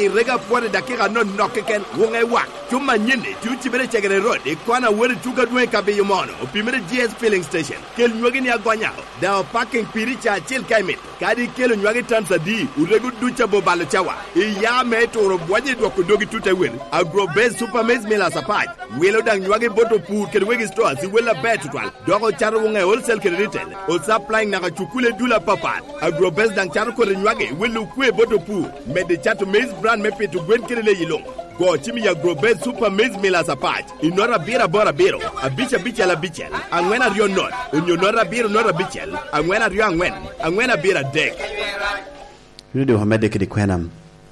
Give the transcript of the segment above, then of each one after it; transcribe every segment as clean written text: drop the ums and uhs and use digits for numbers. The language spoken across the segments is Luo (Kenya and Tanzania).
rega pore dakika no nokeken wonge wak chuma nyine tuchi bere chegere road ikwana were tuka dwe kabe yomono opimere GS filling station kel nyogi ni agwanya da parking piricha chil kaimit kadi kel nyogi tansa di uregu ducha bobalo chawa iya metoro bwaje dwa kudogi tuta wen agrobase super maize mill asapaj welo dang nyogi boto pu kel wegi store si wela betwal dogo char wonge wholesale kel retail o supplying na chukule dula papa agrobase dang char ko nyogi welu kwe boto pu mede chato maize brand mepe to gwen kelele yilong go chimi ya agrobase super maize mill asapaj inora bira bora biro abicha bicha la bicha angwena rio not unyonora biro nora bichel angwena rio angwena bira dek Rudo hamede kidi kwenam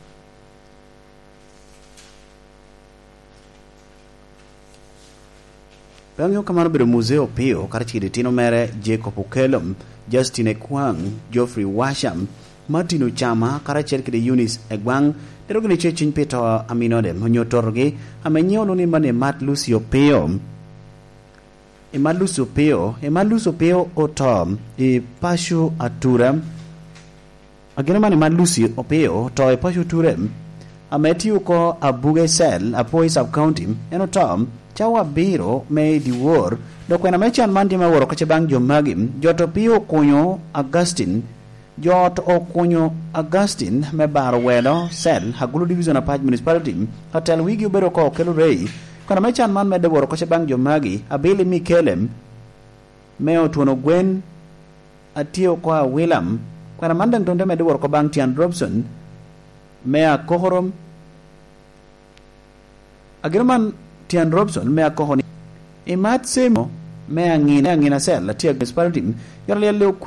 Pangyo kamano bedo museo pio karchidi tino mere Jacob Okelom, Justine Kwang, Geoffrey Washam, Martino Chama, karachel kidi Eunice Egwang, derogini chechin pito aminode, monyotorgi, amenyolo ni mane Matt Lucio Pio. Matt Lucio Pio otom, pashu atura, agene mane Matt Lucio Pio, to pashu turem, ametiu ko abuge sel, apoi sub-county, enotom, chawa biro me diwor do kwena mechan mandi ma woro kache bang jomagim joto pio kunyo Augustine me baro wedo sel hagulu division apaj municipality hotel wigi ubero ko kelo rei kwena mechan man me de woro kache bang jomagi abili mikelem meo tuono gwen atio kwa William kwena mandang tonde me de woro ko bang Tian Robson mea kohorom agirman Tian Robson mea kohoni imat semo mea ngina sel la tia municipality yorle